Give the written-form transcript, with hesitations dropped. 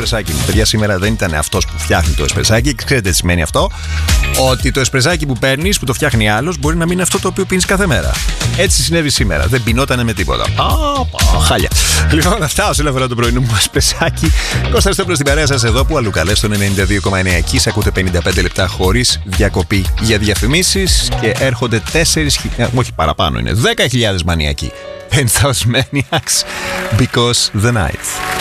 εσπρεσάκι μου. Παιδιά, σήμερα δεν ήταν αυτός που φτιάχνει το εσπρεσάκι. Ξέρετε τι σημαίνει αυτό? Ότι το εσπρεσάκι που παίρνεις, που το φτιάχνει άλλος, μπορεί να μην είναι αυτό το οποίο πίνεις κάθε μέρα. Έτσι συνέβη σήμερα. Δεν πεινότανε με τίποτα. Χάλια. Λοιπόν, αυτά όσον αφορά το πρωινό μου εσπρεσάκι. Κώστας Στόπλος στην παρέα σας εδώ, που αλλού καλές στον 92,9 εκεί. Σε ακούτε 55 λεπτά χωρίς διακοπή για διαφημίσεις και έρχονται 4.000, όχι παραπάνω είναι, 10.000 μανιακοί. 10,000 maniacs because the night.